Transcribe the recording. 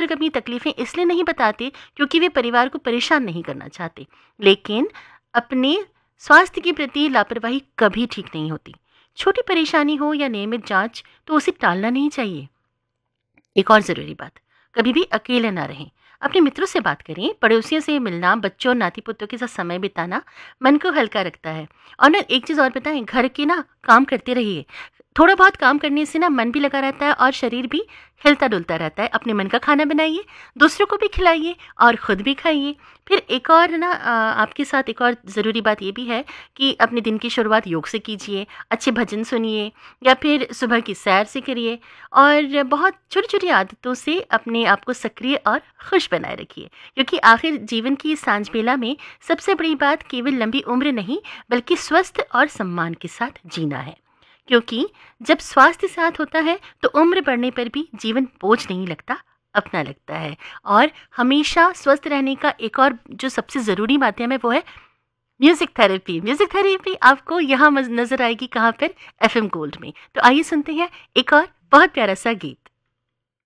बुजुर्ग अपनी तकलीफ़ें इसलिए नहीं बताते क्योंकि वे परिवार को परेशान नहीं करना चाहते, लेकिन अपने स्वास्थ्य के प्रति लापरवाही कभी ठीक नहीं होती। छोटी परेशानी हो या नियमित जांच तो उसे टालना नहीं चाहिए। एक और ज़रूरी बात, कभी भी अकेले ना रहें। अपने मित्रों से बात करें, पड़ोसियों से मिलना, बच्चों और नाती-पोतों के साथ समय बिताना मन को हल्का रखता है। और ना एक चीज़ और बताएँ, घर के ना काम करते रहिए। थोड़ा बहुत काम करने से ना मन भी लगा रहता है और शरीर भी हिलता-डुलता रहता है। अपने मन का खाना बनाइए, दूसरों को भी खिलाइए और खुद भी खाइए। फिर एक और ना आपके साथ एक और ज़रूरी बात ये भी है कि अपने दिन की शुरुआत योग से कीजिए, अच्छे भजन सुनिए या फिर सुबह की सैर से करिए और बहुत छोटी-छोटी आदतों से अपने आप को सक्रिय और खुश बनाए रखिए। क्योंकि आखिर जीवन की इस सांझ बेला में सबसे बड़ी बात केवल लंबी उम्र नहीं, बल्कि स्वस्थ और सम्मान के साथ जीना है। क्योंकि जब स्वास्थ्य साथ होता है तो उम्र बढ़ने पर भी जीवन बोझ नहीं लगता, अपना लगता है। और हमेशा स्वस्थ रहने का एक और जो सबसे ज़रूरी माध्यम है वो है म्यूज़िक थेरेपी। म्यूज़िक थेरेपी आपको यहाँ नज़र आएगी कहाँ पर? एफएम गोल्ड में। तो आइए सुनते हैं एक और बहुत प्यारा सा गीत।